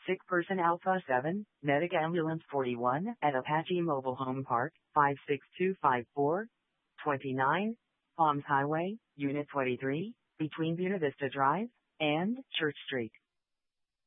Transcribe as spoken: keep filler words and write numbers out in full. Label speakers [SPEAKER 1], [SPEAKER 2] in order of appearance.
[SPEAKER 1] Sick person Alpha seven, Medic Ambulance forty-one at Apache Mobile Home Park, five six two five four, twenty-nine, Palms Highway, Unit twenty-three, between Buena Vista Drive and Church Street.